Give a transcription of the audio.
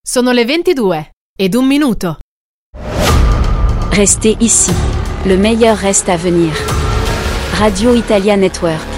Sono le 22:01. Restez ici. Le meilleur reste à venir. Radio Italia Network.